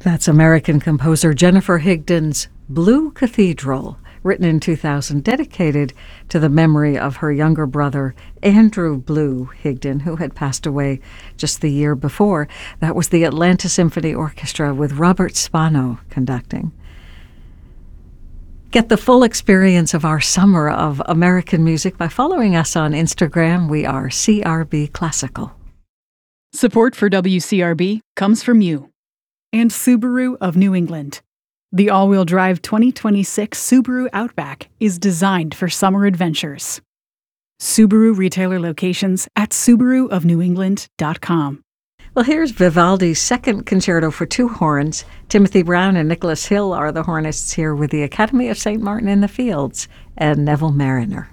That's American composer Jennifer Higdon's Blue Cathedral, written in 2000, dedicated to the memory of her younger brother, Andrew Blue Higdon, who had passed away just the year before. That was the Atlanta Symphony Orchestra with Robert Spano conducting. Get the full experience of our summer of American music by following us on Instagram. We are CRB Classical. Support for WCRB comes from you and Subaru of New England. The all-wheel drive 2026 Subaru Outback is designed for summer adventures. Subaru retailer locations at SubaruofNewEngland.com. Well, here's Vivaldi's second concerto for two horns. Timothy Brown and Nicholas Hill are the hornists here with the Academy of St. Martin in the Fields and Neville Mariner.